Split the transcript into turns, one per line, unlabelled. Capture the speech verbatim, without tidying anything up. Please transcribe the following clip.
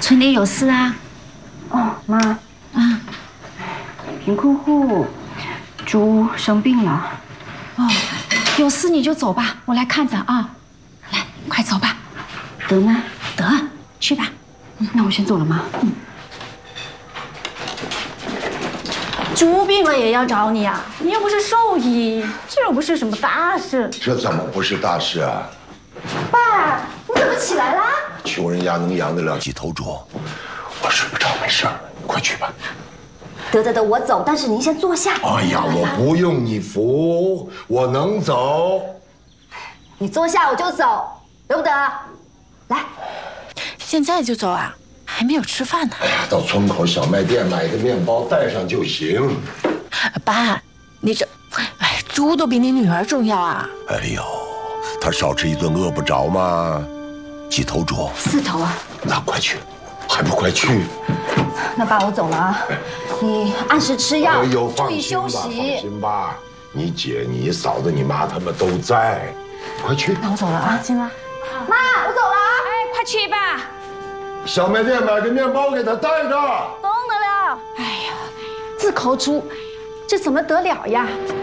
村里有事啊？
哦，妈，
啊，
贫困户猪生病了。
哦，有事你就走吧，我来看着啊。来，快走吧。
得呢？
得，去吧。
嗯，那我先走了，妈。
嗯。
猪病了也要找你啊？你又不是兽医，这又不是什么大事。
这怎么不是大事啊？
爸，你怎么起来啦？
穷人家能养得了几头猪？我睡不着，没事儿，你快去吧。
得得得，我走，但是您先坐下。
哎呀，我不用你扶，我能走。
你坐下我就走，得不得？来，
现在就走啊？还没有吃饭呢。
哎呀，到村口小卖店买个面包带上就行。
爸，你这，哎，猪都比你女儿重要啊。
哎呦，他少吃一顿饿不着吗？几头猪？
四头啊。
那快去，还不快去？
那爸，我走了啊。你按时吃药，
哎呦，
注意休息。
放心吧，你姐、你嫂子、你妈他们都在，快去。
那我走了啊，
行了。
妈，我走了啊。
哎，快去吧。
小卖店买个面包给他带着。
懂得了。
哎呀，自口猪，这怎么得了呀？